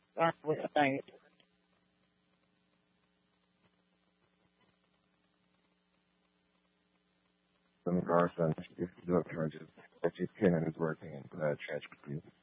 with things. In regards to if drug charges that you can and is working in transportation.